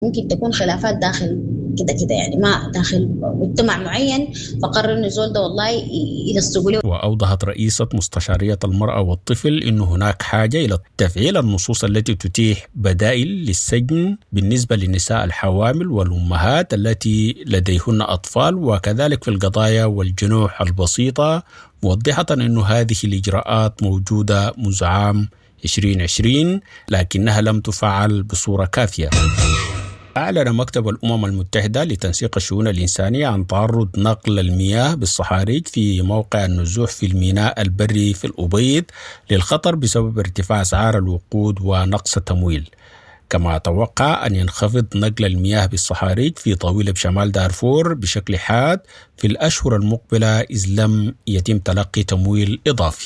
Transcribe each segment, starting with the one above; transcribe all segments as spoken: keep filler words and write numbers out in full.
ممكن تكون خلافات داخل كده كده، يعني ما داخل مجتمع معين فقرر إنه الزول ده والله ي- يلصقوا له. وأوضحت رئيسة مستشارية المرأة والطفل أن هناك حاجة إلى تفعيل النصوص التي تتيح بدائل للسجن بالنسبة للنساء الحوامل والأمهات التي لديهن أطفال، وكذلك في القضايا والجنوح البسيطة، موضحة أن هذه الإجراءات موجودة منذ عام عشرين عشرين لكنها لم تفعل بصورة كافية. أعلن مكتب الأمم المتحدة لتنسيق الشؤون الإنسانية عن تعرض نقل المياه بالصحاريج في موقع النزوح في الميناء البري في الأبيض للخطر بسبب ارتفاع أسعار الوقود ونقص التمويل. كما توقع أن ينخفض نقل المياه بالصحاريج في طويلة بشمال دارفور بشكل حاد في الأشهر المقبلة إذ لم يتم تلقي تمويل إضافي.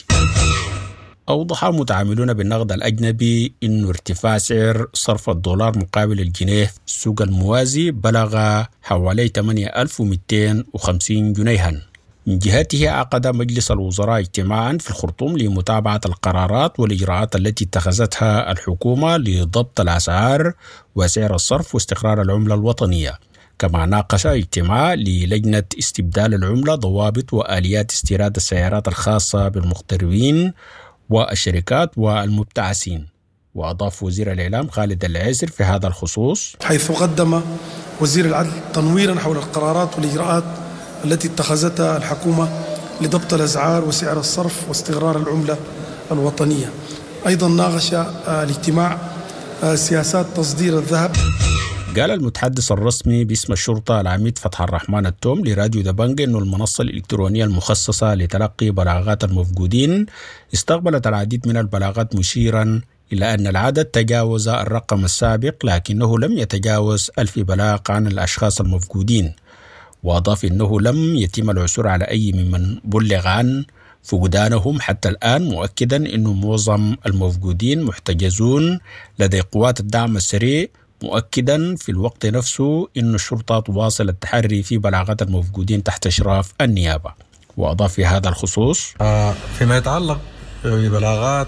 أوضح متعاملون بالنقد الأجنبي أن ارتفاع سعر صرف الدولار مقابل الجنيه في السوق الموازي بلغ حوالي ثمانية آلاف ومئتين وخمسين جنيها. من جهته عقد مجلس الوزراء اجتماعا في الخرطوم لمتابعة القرارات والإجراءات التي اتخذتها الحكومة لضبط الأسعار وسعر الصرف واستقرار العملة الوطنية. كما ناقش اجتماع للجنة استبدال العملة ضوابط وآليات استيراد السيارات الخاصة بالمغتربين والشركات والمبتعثين. وأضاف وزير الإعلام خالد العيسر في هذا الخصوص حيث قدم وزير العدل تنويرا حول القرارات والإجراءات التي اتخذتها الحكومة لضبط الأسعار وسعر الصرف واستقرار العملة الوطنية. أيضا ناقش الاجتماع سياسات تصدير الذهب. قال المتحدث الرسمي باسم الشرطة العميد فتح الرحمن التوم لراديو دبنج أن المنصة الإلكترونية المخصصة لتلقي بلاغات المفقودين استقبلت العديد من البلاغات، مشيرا إلى أن العدد تجاوز الرقم السابق لكنه لم يتجاوز ألف بلاغ عن الأشخاص المفقودين. وأضاف أنه لم يتم العثور على أي ممن بلغ عن فقدانهم حتى الآن، مؤكدا أن معظم المفقودين محتجزون لدى قوات الدعم السريع، مؤكدا في الوقت نفسه أن الشرطة تواصل التحري في بلاغات المفقودين تحت إشراف النيابة. وأضاف في هذا الخصوص آه فيما يتعلق ببلاغات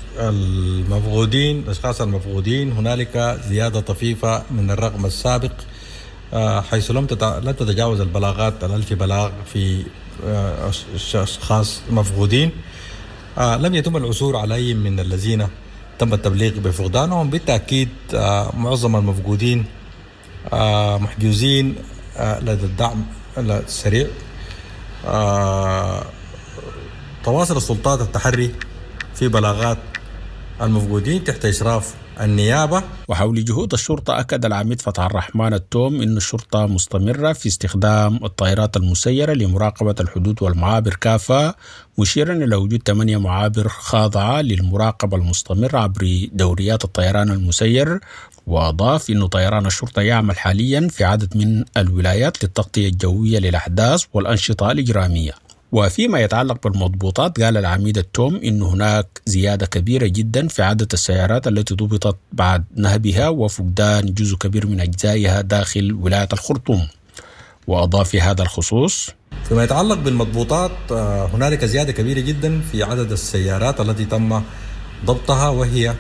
المفقودين الأشخاص المفقودين هنالك زيادة طفيفة من الرقم السابق، آه حيث لم لم تتجاوز البلاغات الألف بلاغ في آه أشخاص مفقودين. آه لم يتم العثور على أي من الذين تم التبليغ بفقدانهم. بالتأكيد آه معظم المفقودين آه محجوزين آه لدى الدعم السريع. آه تواصل السلطات التحري في بلاغات المفقودين تحت إشراف النيابة. وحول جهود الشرطة، أكد العميد فتح الرحمن التوم أن الشرطة مستمرة في استخدام الطائرات المسيرة لمراقبة الحدود والمعابر كافة، مشيرا إلى وجود ثمانية معابر خاضعة للمراقبة المستمرة عبر دوريات الطيران المسير. وأضاف أن طيران الشرطة يعمل حاليا في عدد من الولايات للتغطية الجوية للأحداث والأنشطة الإجرامية. وفيما يتعلق بالمضبوطات، قال العميد التوم إن هناك زيادة كبيرة جدا في عدد السيارات التي ضبطت بعد نهبها وفقدان جزء كبير من أجزائها داخل ولاية الخرطوم. وأضاف في هذا الخصوص فيما يتعلق بالمضبوطات هنالك زيادة كبيرة جدا في عدد السيارات التي تم ضبطها، وهي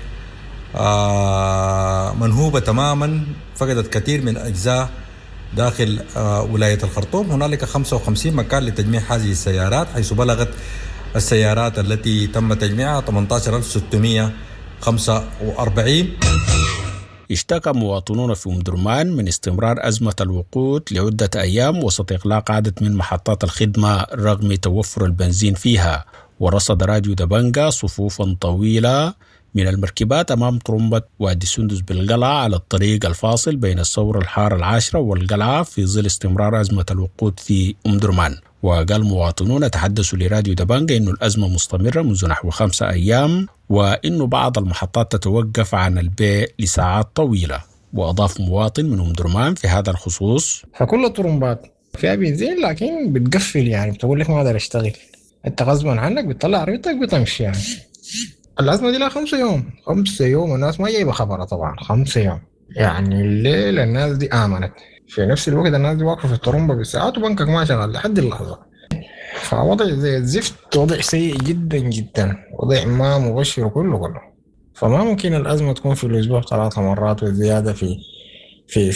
منهوبة تماما، فقدت كثير من أجزاء داخل ولاية الخرطوم. هنالك خمسة وخمسين مكان لتجميع هذه السيارات، حيث بلغت السيارات التي تم تجميعها ثمانية عشر ألف وستمئة وخمسة وأربعين. اشتكى مواطنون في أم درمان من استمرار أزمة الوقود لعدة أيام وسط إغلاق عدد من محطات الخدمة رغم توفر البنزين فيها. ورصد راديو دبنجة صفوفا طويلة من المركبات أمام طرمبة وادي سندس بالقلعة على الطريق الفاصل بين الثورة الحارة العاشرة والقلعة في ظل استمرار أزمة الوقود في أم درمان. وقال مواطنون تحدثوا لراديو دبنجة إنه الأزمة مستمرة منذ نحو خمسة أيام، وإنه بعض المحطات تتوقف عن البيع لساعات طويلة. وأضاف مواطن من أم درمان في هذا الخصوص: فكل الطرمبات فيها بنزين لكن بتقفل، يعني بتقول لك ما أقدر أشتغل، أنت غصبا عنك بتطلع عربيتك بتمشي. يعني الأزمة دي لها خمسة يوم خمسة يوم الناس ما جايبة خبرها طبعا. خمسة يوم يعني الليل الناس دي آمنت، في نفس الوقت الناس دي واقفة في الطرمبة بالساعات وبنكك ما شغال لحد اللحظة. فوضع زي الزفت، وضع سيء جدا جدا، وضع ما مبشر كله كله. فما ممكن الأزمة تكون في الأسبوع ثلاثة مرات والزيادة في في